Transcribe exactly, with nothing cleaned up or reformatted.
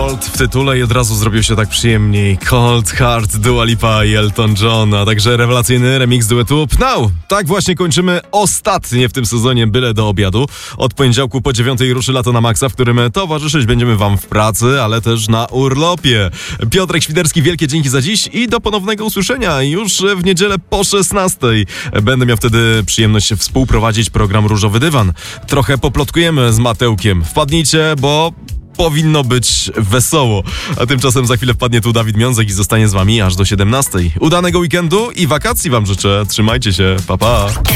Cold w tytule i od razu zrobił się tak przyjemniej. Cold Heart, Dua Lipa i Elton John, a także rewelacyjny remix duetu Pnał. Tak właśnie kończymy ostatnie w tym sezonie Byle do obiadu. Od poniedziałku po dziewiątej ruszy Lato na Maxa, w którym towarzyszyć będziemy wam w pracy, ale też na urlopie. Piotrek Świderski, wielkie dzięki za dziś i do ponownego usłyszenia już w niedzielę po szesnastej. Będę miał wtedy przyjemność współprowadzić program Różowy Dywan. Trochę poplotkujemy z Matełkiem. Wpadnijcie, bo powinno być wesoło. A tymczasem za chwilę wpadnie tu Dawid Miązek i zostanie z wami aż do siedemnastej. Udanego weekendu i wakacji wam życzę. Trzymajcie się. Pa, pa.